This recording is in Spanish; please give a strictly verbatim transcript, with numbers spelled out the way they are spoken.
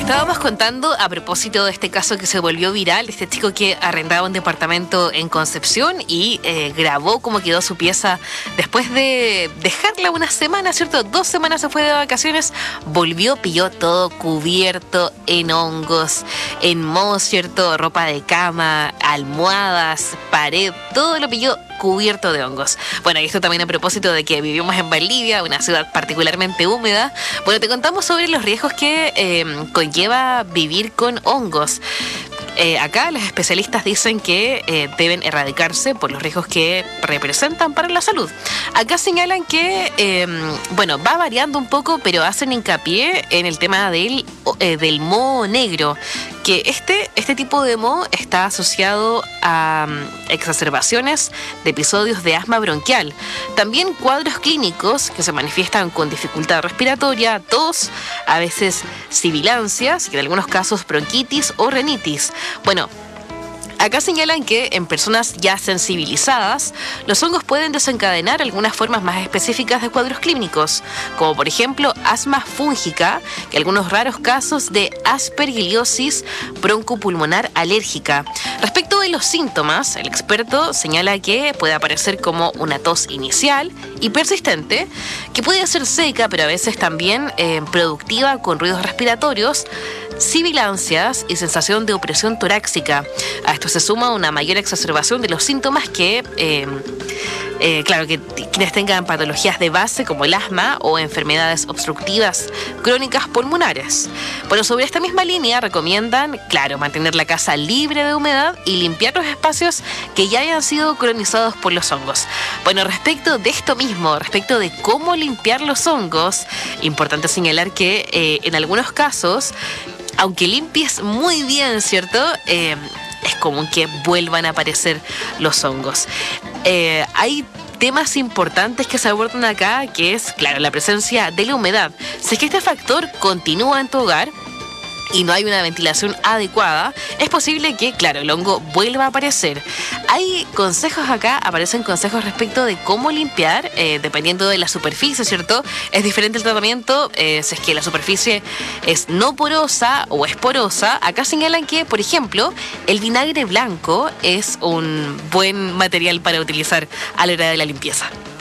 Estábamos contando a propósito de este caso que se volvió viral, este chico que arrendaba un departamento en Concepción y eh, grabó cómo quedó su pieza después de dejarla una semana, ¿cierto? Dos semanas se fue de vacaciones, volvió, pilló todo cubierto en hongos, en moho, ¿cierto? Ropa de cama, almohadas, pared, todo lo pilló cubierto de hongos. Bueno, y esto también a propósito de que vivimos en Valdivia, una ciudad particularmente húmeda. Bueno, te contamos sobre los riesgos que eh, conlleva vivir con hongos. Eh, acá los especialistas dicen que eh, deben erradicarse por los riesgos que representan para la salud. Acá señalan que, eh, bueno, va variando un poco, pero hacen hincapié en el tema del, eh, del moho negro, que este, este tipo de moho está asociado a um, exacerbaciones de episodios de asma bronquial. También cuadros clínicos que se manifiestan con dificultad respiratoria, tos, a veces sibilancias y en algunos casos bronquitis o rinitis. Bueno, acá señalan que en personas ya sensibilizadas, los hongos pueden desencadenar algunas formas más específicas de cuadros clínicos, como por ejemplo asma fúngica y algunos raros casos de aspergillosis broncopulmonar alérgica. Respecto de los síntomas, el experto señala que puede aparecer como una tos inicial y persistente, que puede ser seca, pero a veces también eh, productiva con ruidos respiratorios, sibilancias y sensación de opresión torácica. A esto se suma una mayor exacerbación de los síntomas que, eh, eh, claro, que t- quienes tengan patologías de base como el asma o enfermedades obstructivas crónicas pulmonares. Bueno, sobre esta misma línea recomiendan, claro, mantener la casa libre de humedad y limpiar los espacios que ya hayan sido colonizados por los hongos. Bueno, respecto de esto mismo, respecto de cómo limpiar los hongos, importante señalar que eh, en algunos casos, aunque limpies muy bien, ¿cierto? Eh, es común que vuelvan a aparecer los hongos. Eh, hay temas importantes que se abordan acá, que es, claro, la presencia de la humedad. Si es que este factor continúa en tu hogar y no hay una ventilación adecuada, es posible que, claro, el hongo vuelva a aparecer. Hay consejos acá, aparecen consejos respecto de cómo limpiar, eh, dependiendo de la superficie, ¿cierto? Es diferente el tratamiento, eh, si es que la superficie es no porosa o es porosa. Acá señalan que, por ejemplo, el vinagre blanco es un buen material para utilizar a la hora de la limpieza.